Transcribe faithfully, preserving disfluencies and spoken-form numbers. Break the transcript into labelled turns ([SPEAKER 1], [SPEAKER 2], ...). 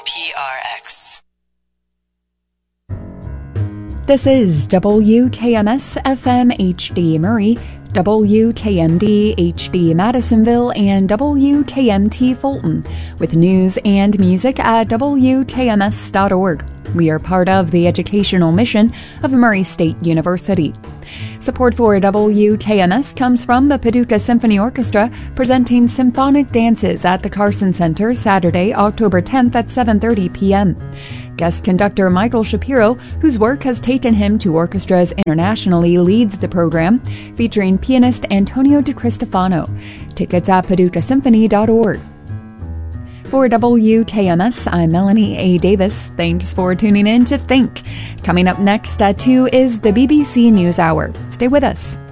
[SPEAKER 1] P R X.
[SPEAKER 2] This is W K M S F M H D Murray, W K M D H D Madisonville, and W K M T Fulton, with news and music at W K M S dot org. We are part of the educational mission of Murray State University. Support for W K M S comes from the Paducah Symphony Orchestra, presenting symphonic dances at the Carson Center Saturday, October tenth at seven thirty p.m. Guest conductor Michael Shapiro, whose work has taken him to orchestras internationally, leads the program, featuring pianist Antonio DiCristofano. Tickets at paducah symphony dot org. For W K M S, I'm Melanie A. Davis. Thanks for tuning in to Think. Coming up next at two is the B B C NewsHour. Stay with us.